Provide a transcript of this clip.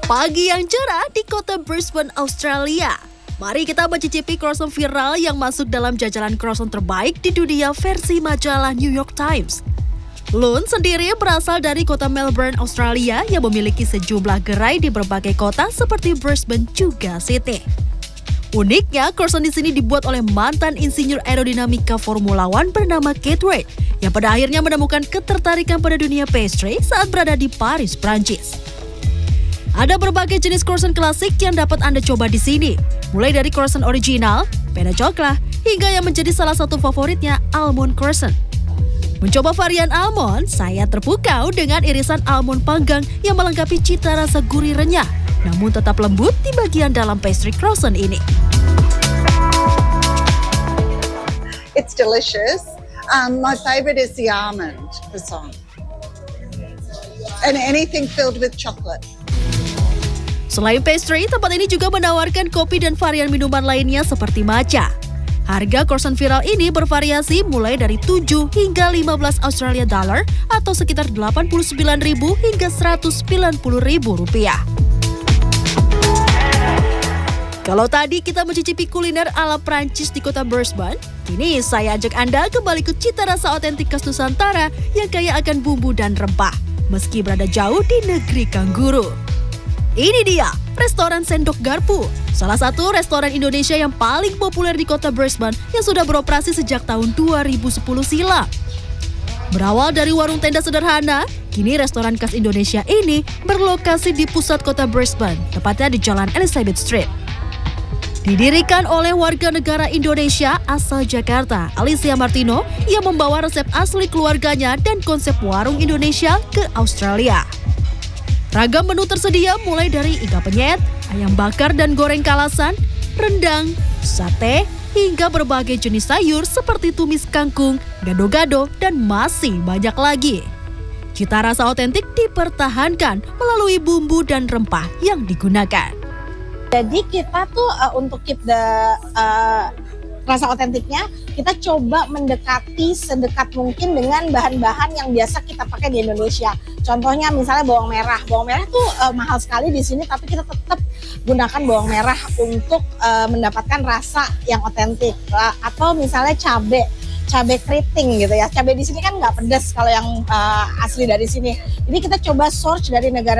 Pagi yang cerah di kota Brisbane, Australia. Mari kita mencicipi croissant viral yang masuk dalam jajaran croissant terbaik di dunia versi majalah New York Times. Lun sendiri berasal dari kota Melbourne, Australia yang memiliki sejumlah gerai di berbagai kota seperti Brisbane juga Sydney. Uniknya, croissant di sini dibuat oleh mantan insinyur aerodinamika Formula One bernama Kate Ward yang pada akhirnya menemukan ketertarikan pada dunia pastry saat berada di Paris, Prancis. Ada berbagai jenis croissant klasik yang dapat Anda coba di sini, mulai dari croissant original, pena coklat, hingga yang menjadi salah satu favoritnya almond croissant. Mencoba varian almond, saya terpukau dengan irisan almond panggang yang melengkapi cita rasa gurih renyah, namun tetap lembut di bagian dalam pastry croissant ini. It's delicious. My favorite is the almond croissant, and anything filled with chocolate. Selain pastry, tempat ini juga menawarkan kopi dan varian minuman lainnya seperti matcha. Harga croissant viral ini bervariasi mulai dari 7 hingga 15 Australia dollar atau sekitar 89.000 hingga 190.000 rupiah. Kalau tadi kita mencicipi kuliner ala Prancis di kota Brisbane, kini saya ajak Anda kembali ke cita rasa otentik khas Nusantara yang kaya akan bumbu dan rempah, meski berada jauh di negeri kanguru. Ini dia, restoran Sendok Garpu, salah satu restoran Indonesia yang paling populer di kota Brisbane yang sudah beroperasi sejak tahun 2010 silam. Berawal dari warung tenda sederhana, kini restoran khas Indonesia ini berlokasi di pusat kota Brisbane, tepatnya di Jalan Elizabeth Street. Didirikan oleh warga negara Indonesia asal Jakarta, Alicia Martino, yang membawa resep asli keluarganya dan konsep warung Indonesia ke Australia. Ragam menu tersedia mulai dari iga penyet, ayam bakar dan goreng kalasan, rendang, sate, hingga berbagai jenis sayur seperti tumis kangkung, gado-gado, dan masih banyak lagi. Cita rasa otentik dipertahankan melalui bumbu dan rempah yang digunakan. Jadi kita tuh untuk keep the rasa otentiknya, kita coba mendekati sedekat mungkin dengan bahan-bahan yang biasa kita pakai di Indonesia. Contohnya misalnya bawang merah. Bawang merah tuh mahal sekali di sini, tapi kita tetap gunakan bawang merah untuk mendapatkan rasa yang otentik. Atau misalnya cabai keriting gitu ya. Cabai di sini kan nggak pedas kalau yang asli dari sini. Jadi kita coba source dari negara